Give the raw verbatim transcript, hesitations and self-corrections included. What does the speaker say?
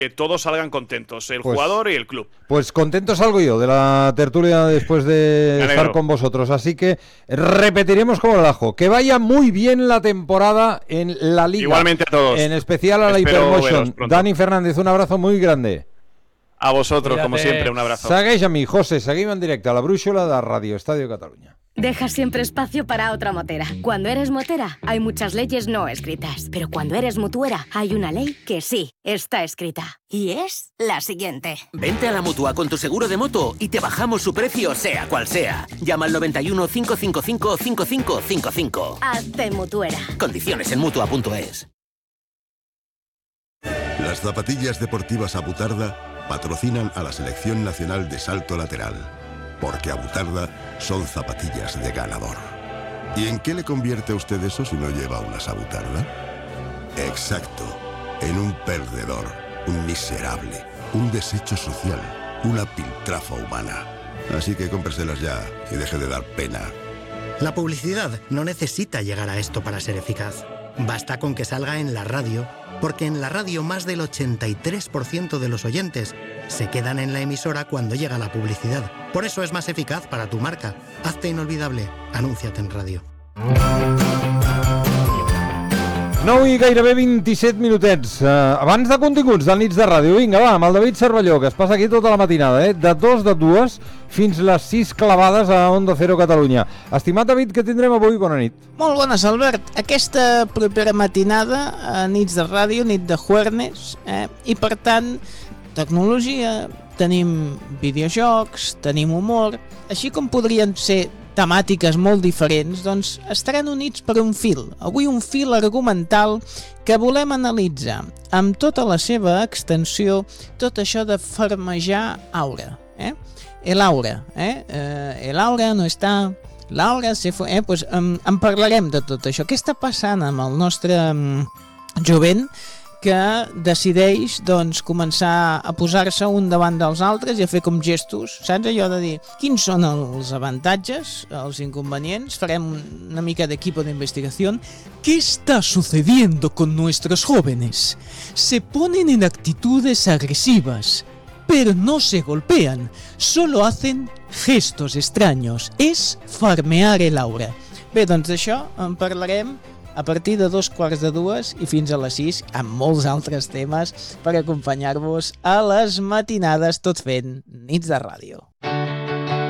que todos salgan contentos, el pues, jugador y el club. Pues contento salgo yo de la tertulia después de estar con vosotros, así que repetiremos como el ajo. Que vaya muy bien la temporada en la Liga. Igualmente a todos. En especial a la Espero Hypermotion. Dani Fernández, un abrazo muy grande. A vosotros, Cuídate. como siempre, un abrazo. Segueix a mi, José, seguim en directe a la brúixola de Radio Estadio Cataluña. Deja siempre espacio para otra motera. Cuando eres motera, hay muchas leyes no escritas. Pero cuando eres mutuera, hay una ley que sí está escrita. Y es la siguiente. Vente a la Mutua con tu seguro de moto y te bajamos su precio, sea cual sea. Llama al noventa y uno, cinco cinco cinco, cinco cinco cinco cinco. Hazte mutuera. Condiciones en mutua punto es. Las zapatillas deportivas Abutarda patrocinan a la Selección Nacional de Salto Lateral. Porque Abutarda son zapatillas de ganador. ¿Y en qué le convierte a usted eso si no lleva unas Abutarda? Exacto, en un perdedor, un miserable, un desecho social, una piltrafa humana. Así que cómpreselas ya y deje de dar pena. La publicidad no necesita llegar a esto para ser eficaz. Basta con que salga en la radio, porque en la radio más del ochenta y tres por ciento de los oyentes se quedan en la emisora cuando llega la publicidad. Por eso es más eficaz para tu marca. Hazte inolvidable. Anúnciate en radio. nou i gairebé vint-i-set minutets. Uh, abans de continguts de nits de ràdio, vinga, va, amb el David Cervelló, que es passa aquí tota la matinada, eh? De dos de dues fins les sis clavades a Onda Cero Catalunya. Estimat David, què tindrem avui? Bona nit. Molt bones, Albert. Aquesta propera matinada, a nits de ràdio, nit de jueves, eh? I per tant, tecnologia, tenim videojocs, tenim humor, així com podrien ser temàtiques molt diferents, doncs estaran units per un fil. Avui un fil argumental que volem analitzar amb tota la seva extensió, tot això de farmejar aura. Eh? El aura, eh? Eh, el aura no està... L'aura se fue... Eh? Pues, en, en parlarem de tot això. Què està passant amb el nostre um, jovent que decideix doncs, començar a posar-se un davant dels altres i a fer com gestos, saps allò de dir quins són els avantatges, els inconvenients, farem una mica d'equipo de investigación. ¿Qué está sucediendo con nuestros jóvenes? Se ponen en actitudes agresivas, pero no se golpean, solo hacen gestos extraños. Es farmear el aura. Bé, doncs d'això en parlarem a partir de dos quarts de dues i fins a les sis, amb molts altres temes per acompanyar-vos a les matinades tot fent nits de ràdio.